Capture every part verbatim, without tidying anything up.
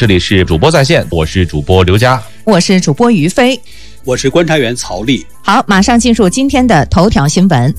这里是主播在线，我是主播刘佳， 我是主播于飞， 我是观察员曹丽。 好，马上进入今天的头条新闻。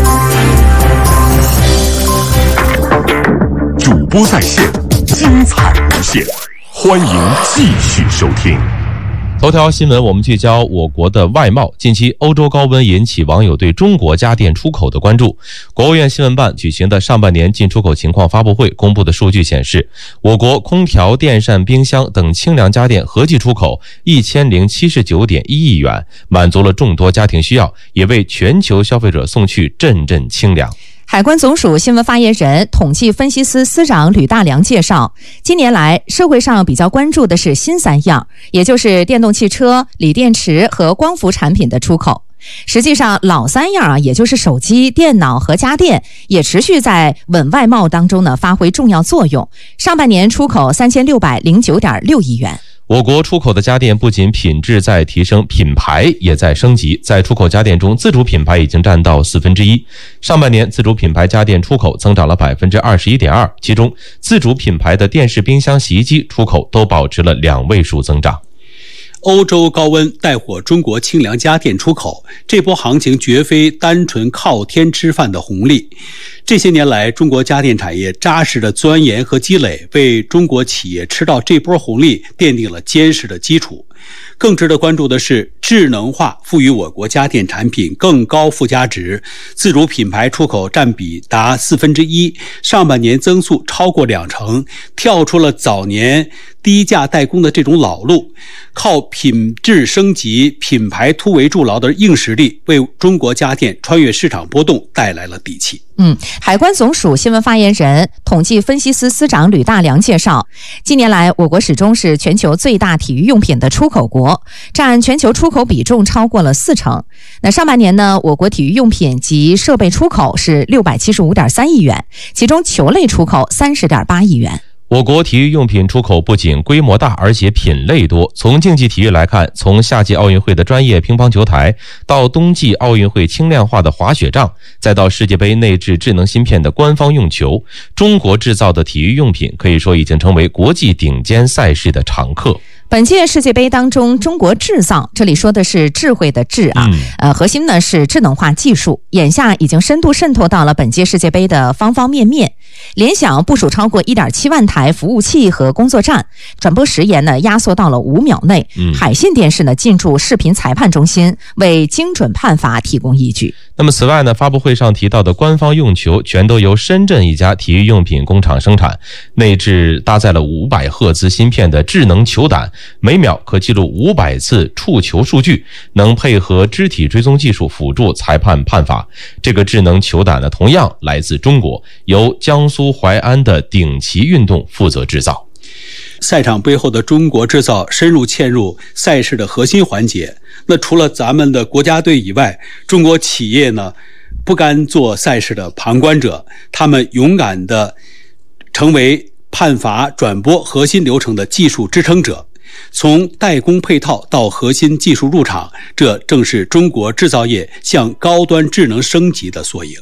主播在线，精彩无限，欢迎继续收听。 头条新闻，我们聚焦我国的外贸。近期欧洲高温引起网友对中国家电出口的关注。国务院新闻办举行的上半年进出口情况发布会公布的数据显示，我国空调、电扇、冰箱等清凉家电合计出口一千零七十九点一亿元，满足了众多家庭需要，也为全球消费者送去阵阵清凉。 海关总署新闻发言人、统计分析司司长吕大良介绍，近年来社会上比较关注的是新三样，也就是电动汽车、锂电池和光伏产品的出口。实际上老三样啊，也就是手机、电脑和家电，也持续在稳外贸当中呢发挥重要作用。上半年出口三千六百零九点六亿元。 我国出口的家电不仅品质在提升，品牌也在升级。在出口家电中，自主品牌已经占到四分之一。上半年自主品牌家电出口增长了百分之二十一点二，其中自主品牌的电视、冰箱、洗衣机出口都保持了两位数增长。 欧洲高温带火中国清凉家电出口，这波行情绝非单纯靠天吃饭的红利。这些年来，中国家电产业扎实的钻研和积累，为中国企业吃到这波红利奠定了坚实的基础。更值得关注的是，智能化赋予我国家电产品更高附加值，自主品牌出口占比达四分之一，上半年增速超过两成，跳出了早年低价代工的这种老路，靠品质升级、品牌突围筑牢的硬实力，为中国家电穿越市场波动带来了底气。 嗯，海关总署新闻发言人、统计分析司司长吕大良介绍，近年来我国始终是全球最大体育用品的出口国，占全球出口比重超过了四成。那上半年呢，我国体育用品及设备出口是六百七十五点三亿元，其中球类出口三十点八亿元。 我国体育用品出口不仅规模大，而且品类多。从竞技体育来看，从夏季奥运会的专业乒乓球台，到冬季奥运会轻量化的滑雪杖，再到世界杯内置智能芯片的官方用球，中国制造的体育用品可以说已经成为国际顶尖赛事的常客。 本届世界杯当中，中国制造，这里说的是智慧的智啊，呃，核心呢是智能化技术，眼下已经深度渗透到了本届世界杯的方方面面。联想部署超过 一点七万台服务器和工作站，转播时延呢压缩到了五秒内。嗯、海信电视呢进驻视频裁判中心，为精准判罚提供依据。 那么此外呢，发布会上提到的官方用球全都由深圳一家体育用品工厂生产，内置搭载了五百赫兹芯片的智能球胆，每秒可记录五百次触球数据，能配合肢体追踪技术辅助裁判判罚。这个智能球胆呢，同样来自中国，由江苏淮安的鼎旗运动负责制造。 赛场背后的中国制造深入嵌入赛事的核心环节。那除了咱们的国家队以外，中国企业呢不甘做赛事的旁观者，他们勇敢地成为判罚转播核心流程的技术支撑者。从代工配套到核心技术入场，这正是中国制造业向高端智能升级的缩影。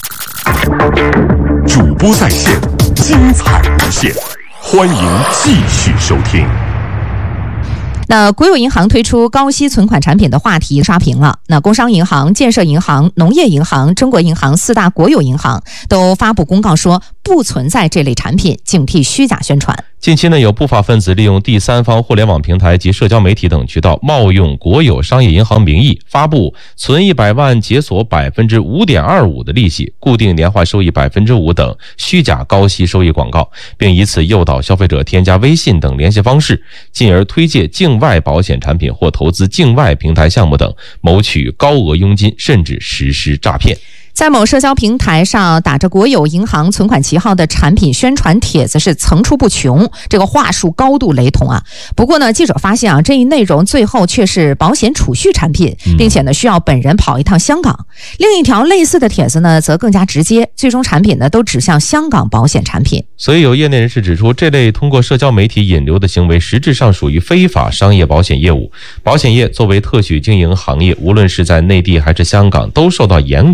主播在线，精彩无限，欢迎继续收听。 那国有银行推出高息存款产品的话题刷屏了。那工商银行、建设银行、农业银行、中国银行四大国有银行都发布公告说，不存在这类产品，警惕虚假宣传。 近期呢，有不法分子利用第三方互联网平台及社交媒体等渠道，冒用国有商业银行名义，发布存一百万解锁百分之五点二五的利息、固定年化收益百分之五等虚假高息收益广告，并以此诱导消费者添加微信等联系方式，进而推介境外保险产品或投资境外平台项目等，谋取高额佣金，甚至实施诈骗。 在某社交平台上打着国有银行存款旗号的产品宣传帖子是层出不穷，这个话术高度雷同啊。不过呢，记者发现啊，这一内容最后却是保险储蓄产品，并且呢需要本人跑一趟香港。另一条类似的帖子呢则更加直接，最终产品呢都指向香港保险产品。 所以有业内人士指出，这类通过社交媒体引流的行为实质上属于非法商业保险业务。保险业作为特许经营行业，无论是在内地还是香港，都受到严格的合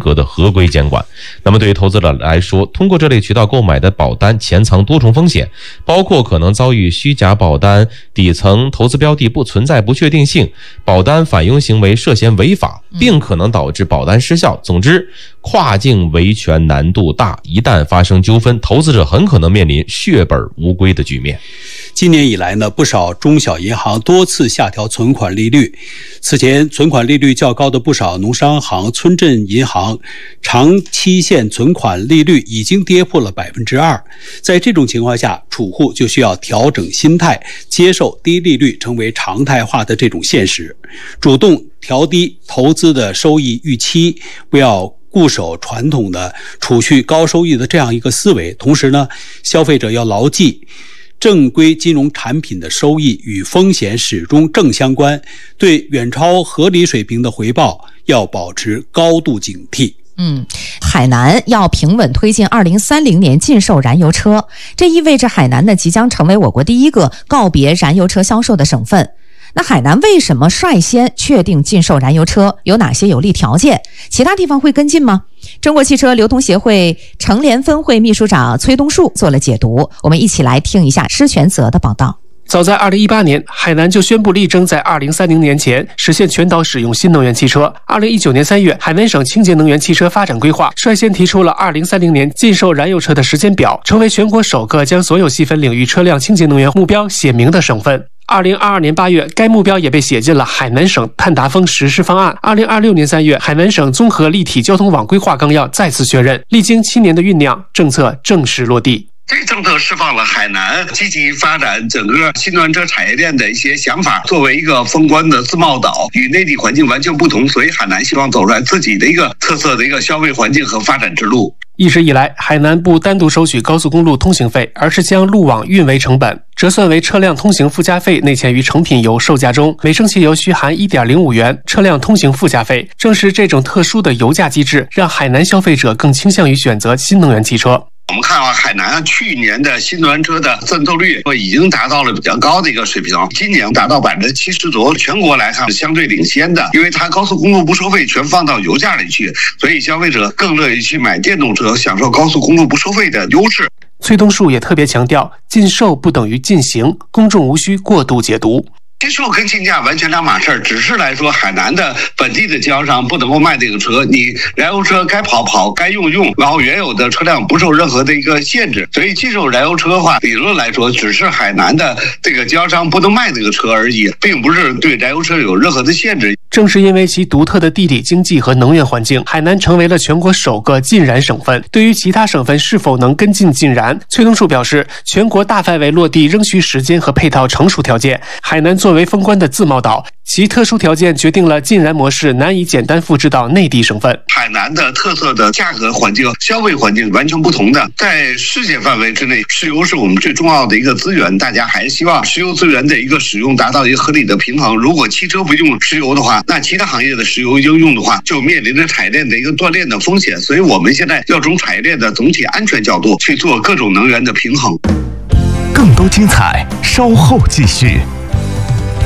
合规监管。那么对于投资者来说，通过这类渠道购买的保单潜藏多重风险，包括可能遭遇虚假保单、底层投资标的不存在不确定性、保单返佣行为涉嫌违法，并可能导致保单失效。总之，跨境维权难度大，一旦发生纠纷，投资者很可能面临血本无归的局面。 今年以来呢，不少中小银行多次下调存款利率。此前，存款利率较高的不少农商行、村镇银行长期限存款利率已经跌破了百分之二。在这种情况下，储户就需要调整心态，接受低利率成为常态化的这种现实，主动调低投资的收益预期，不要固守传统的储蓄高收益的这样一个思维。同时呢，消费者要牢记，正规金融产品的收益与风险始终正相关，对远超合理水平的回报要保持高度警惕。 嗯，海南要平稳推进二零三零年禁售燃油车，这意味着海南呢即将成为我国第一个告别燃油车销售的省份。那海南为什么率先确定禁售燃油车？有哪些有利条件？其他地方会跟进吗？中国汽车流通协会成联分会秘书长崔东树做了解读，我们一起来听一下施全泽的报道。 早在二零一八年，海南就宣布力争在二零三零年前实现全岛使用新能源汽车。二零一九年三月，海南省清洁能源汽车发展规划率先提出了二零三零年禁售燃油车的时间表，成为全国首个将所有细分领域车辆清洁能源目标写明的省份。二零二二年八月，该目标也被写进了海南省碳达峰实施方案。二零二六年三月，海南省综合立体交通网规划纲要再次确认，历经七年的酝酿，政策正式落地。 这个政策释放了海南积极发展整个新能源车产业链的一些想法。作为一个封关的自贸岛，与内地环境完全不同，所以海南希望走出来自己的一个特色的一个消费环境和发展之路。 一直以来，海南不单独收取高速公路通行费，而是将路网运维成本折算为车辆通行附加费内嵌于成品油售价中，每升汽油需含 一点零五元车辆通行附加费。正是这种特殊的油价机制，让海南消费者更倾向于选择新能源汽车。 我们看啊，海南去年的新能源车的渗透率已经达到了比较高的一个水平，今年达到百分之七十左右，全国来看是相对领先的。因为它高速公路不收费，全放到油价里去，所以消费者更乐意去买电动车，享受高速公路不收费的优势。 崔东树也特别强调，禁售不等于禁行，公众无需过度解读。 禁售跟禁驾完全两码事儿，只是来说海南的本地的经销商不能够卖这个车，你燃油车该跑跑，该用用，然后原有的车辆不受任何的一个限制。所以禁售燃油车的话，理论来说只是海南的这个经销商不能卖这个车而已，并不是对燃油车有任何的限制。 正是因为其独特的地理经济和能源环境，海南成为了全国首个禁燃省份。对于其他省份是否能跟进禁燃，崔东树表示，全国大范围落地仍需时间和配套成熟条件。海南作为封关的自贸岛，其特殊条件决定了禁燃模式难以简单复制到内地省份。 海南的特色的价格环境、消费环境完全不同的，在世界范围之内，石油是我们最重要的一个资源，大家还是希望石油资源的一个使用达到一个合理的平衡。如果汽车不用石油的话，那其他行业的石油应用的话，就面临着产业链的一个断裂的风险。所以我们现在要从产业链的总体安全角度去做各种能源的平衡。 更多精彩，稍后继续。